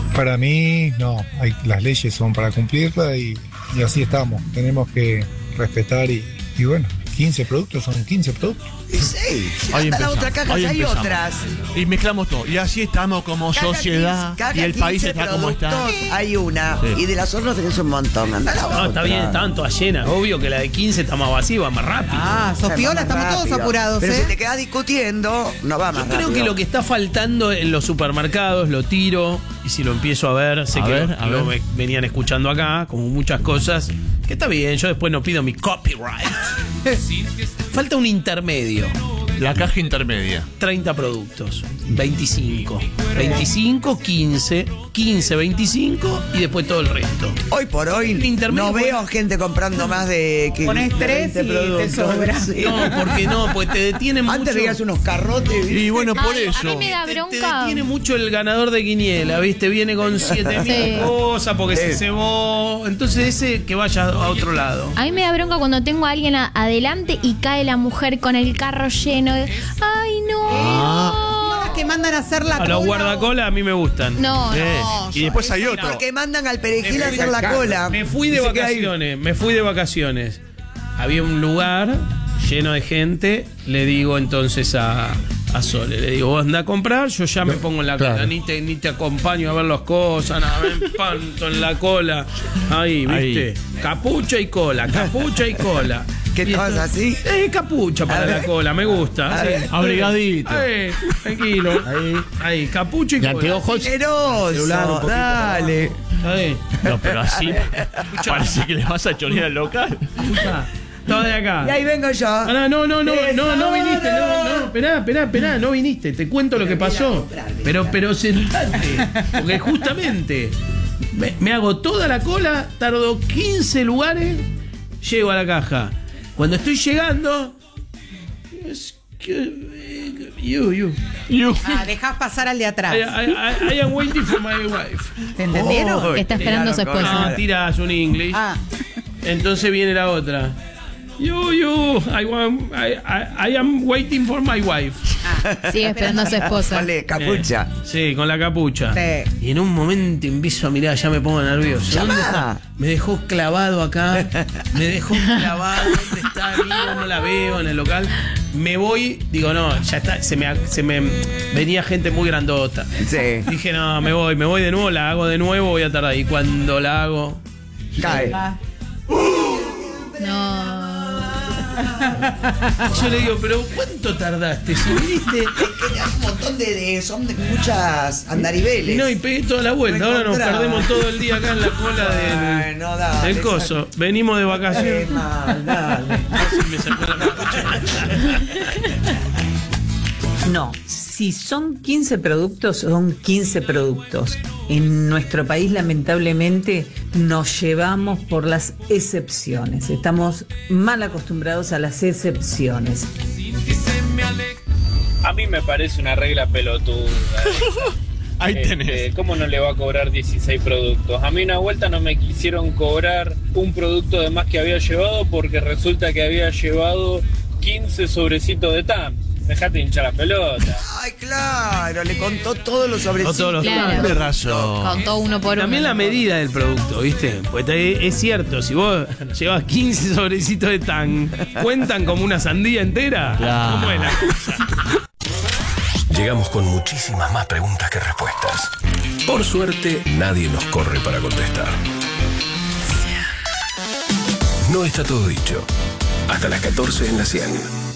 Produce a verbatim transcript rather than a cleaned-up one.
Para mí, no, hay, las leyes son para cumplirlas y, y así estamos. Tenemos que respetar y, y bueno, quince productos son quince productos. Y sí, si Ahí anda la empezamos, otra caja, ahí ya hay empezamos. otras. Y mezclamos todo. Y así estamos como Cada sociedad. quince cada Y el país quince está como está. productos Hay una. Sí. Y de las otras tenés un montón. Anda la No, otra. está bien, estaban todas llenas. Obvio que la de quince está más vacía, va más rápido. Ah, Sofiola, Va más estamos todos rápido. apurados, Pero ¿eh? si te quedas discutiendo, no va más Yo creo rápido. que lo que está faltando en los supermercados, lo tiro, y si lo empiezo a ver, sé A que ver, lo, a lo ver. ve- venían escuchando acá, como muchas cosas, que está bien, yo después no pido mi copyright. Falta un intermedio. La caja intermedia. treinta productos, veinticinco, veinticinco, quince, quince, veinticinco y después todo el resto. Hoy por hoy El intermedio no puede- veo gente comprando más de que Pones de tres veinte y te productos. sobra. Sí. No, porque no, pues te detienen mucho. Antes veías unos carrotes. ¿viste? Y bueno, por Ay, a eso. mí me da Te, te bronca. detiene mucho el ganador de quiniela, ¿viste? Viene con siete mil Sí. cosas porque se Sí. cebó. Entonces ese que vaya a otro lado. A mí me da bronca cuando tengo a alguien a- adelante y cae la mujer con el carro lleno de... ¡Ay, no! Las que mandan a hacer la A los cola. guardacola a mí me gustan. No, Eh, no. y después hay otro. Porque mandan al perejil Me a fui hacer de- la cola. Me fui de Y se queda ahí. vacaciones, me fui de vacaciones. Había un lugar lleno de gente. Le digo entonces a, a Sole, le digo, vos andá a comprar, yo ya me pongo en la cola. claro. Ni te, ni te acompaño a ver las cosas, nada, me empanto en la cola. Ahí, ¿viste? Ahí. Capucha y cola, capucha y cola. ¿Qué Y estabas esto- así? Eh, capucha para A la ver. cola, me gusta. A sí. ver. Abrigadito. Ahí, tranquilo. Ahí, ahí, capucha y Y cola. anteojos. Generoso, dale. Ahí. No, pero así parece que le vas a chorear al local. Escuchá, todo de acá. Y ahí vengo yo. Ah, no, no, no, no, no, no viniste, no, no, Tesoro. esperá, esperá, esperá, no viniste, te cuento lo que pasó. Pero, pero sentate, porque justamente me, me hago toda la cola, tardo quince lugares, llego a la caja. Cuando estoy llegando, es que- you, you, You. Ah, dejás pasar al de atrás. I, I- I- I am waiting for my wife. ¿Te entendieron? Oh, Que está esperando a su tiraron esposa. No, tiras un English. Ah, Entonces viene la otra. You, you, I, want, I, I, I am waiting for my wife. Sigue esperando a su esposa. Vale, capucha. Eh, sí, con la capucha. Sí. Y en un momento empiezo a mirar, ya me pongo nervioso. Llamá. ¿Dónde está? Me dejó clavado acá. Me dejó clavado. ¿Dónde está? Miro, no la veo en el local. Me voy, digo, no, ya está. Se me, se me venía gente muy grandota. Sí. Dije, no, me voy, me voy de nuevo, la hago de nuevo, voy a tardar. Y cuando la hago, Cae. No. yo le digo, pero ¿cuánto tardaste? Si viniste. Es que hay un montón de, de- son de muchas andariveles. Y no, y pegué toda la vuelta. Ahora nos encontraba. perdemos todo el día acá en la cola del, Ay, no, dale, del coso. Venimos de Qué vacaciones. mal, dale. Casi me sacó la capucha. No, si son quince productos, son quince productos. En nuestro país, lamentablemente, nos llevamos por las excepciones. Estamos mal acostumbrados a las excepciones. A mí me parece una regla pelotuda. Ahí Este, tenés. ¿Cómo no le va a cobrar dieciséis productos? A mí una vuelta no me quisieron cobrar un producto de más que había llevado porque resulta que había llevado quince sobrecitos de T A M. Dejate hinchar la pelota. Ay, claro, le contó todos los sobrecitos. No todos los- Claro. Tienes razón. Contó uno por uno. También la medida del producto, ¿viste? Pues te- es cierto, si vos llevas quince sobrecitos de tan, ¿cuentan como una sandía entera? Claro. ¿Cómo es la cosa? Llegamos con muchísimas más preguntas que respuestas. Por suerte, nadie nos corre para contestar. No está todo dicho. Hasta las catorce en la cien.